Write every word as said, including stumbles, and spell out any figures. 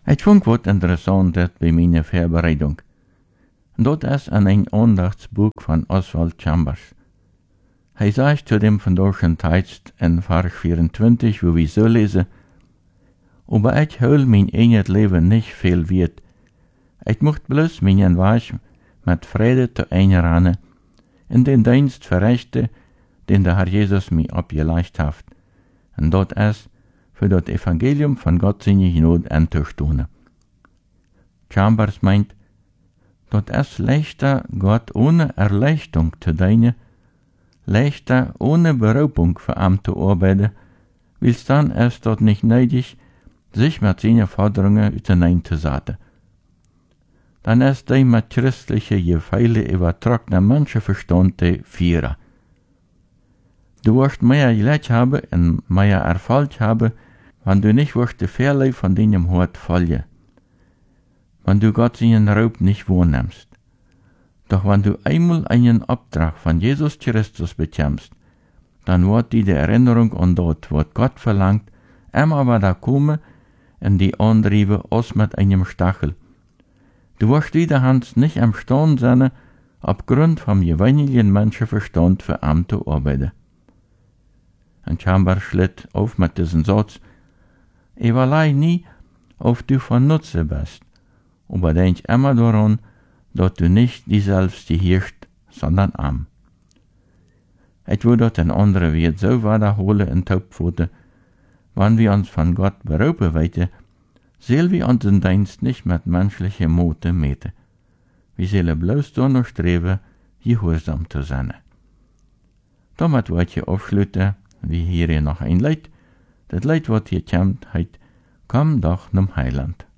Het vond wat interessant dat bij mijn voorbereiding. Dat is aan een Andachtsbuch von Oswald Chambers. Hij sagt zu dem vandaag tekst in Vers vierentwintig, wo wir so lesen, aber ich hol mein eigenes Leben nicht viel wert. Ich mocht bloß meinen Weg mit Freude zu einrannen, in den Dienst verrichten, den der Herr Jesus mir abgelegt hat. Und dat is für das Evangelium von Gott seine Gnade anzustehen. Chambers meint, dat is leichter Gott ohne Erleichterung zu dienen, leichter ohne Berufung für ihn zu arbeiten, weil dann ist dort nicht nötig, sich mit seinen Forderungen auseinanderzusetzen. Dann ist die mit christlichen Gefeile übertragene Menschenverstand die Vierer. Du wirst mehr Glück haben und mehr Erfolg haben, wenn du nicht wirst die Fehler von deinem Hort folgen. Wenn du Gott seinen Raub nicht wahrnimmst. Doch wenn du einmal einen Auftrag von Jesus Christus bekommst, dann wird dir die Erinnerung an das, was Gott verlangt, immer wieder kommen und die antrieben als mit einem Stachel. Du wirst wiederhand nicht imstande sein, aufgrund vom gewöhnlichen Menschenverstand für ihn zu arbeiten. Und Chambers schlitt auf mit diesem Satz, überlei nie, ob du von Nutze bist, aber denk immer daran, dass du nicht die selbst hirrst, sondern am. Ich würde das in andere Welt so wiederholen in Taubpfote, wenn wir uns von Gott berufen weiten, sollen wir unseren Dienst nicht mit menschlichen Moten meten. Wir sollen bloß danach streben, gehorsam zu sein. Damit wollte ich aufschließen, wie hier noch ein Lied. Das Lied, was hier kommt, heißt, komm doch zum Heiland.